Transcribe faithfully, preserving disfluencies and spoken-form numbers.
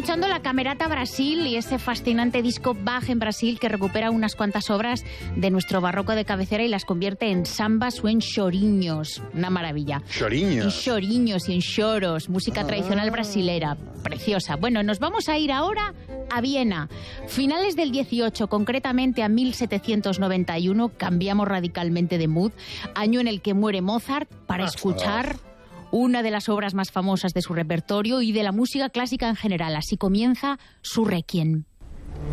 escuchando la Camerata Brasil y ese fascinante disco Bach en Brasil que recupera unas cuantas obras de nuestro barroco de cabecera y las convierte en sambas o en choriños. Una maravilla. Choriños. En choriños y en choros, música tradicional brasilera. Preciosa. Bueno, nos vamos a ir ahora a Viena. Finales del dieciocho, concretamente a mil setecientos noventa y uno, cambiamos radicalmente de mood. Año en el que muere Mozart para escuchar una de las obras más famosas de su repertorio y de la música clásica en general. Así comienza su Requiem.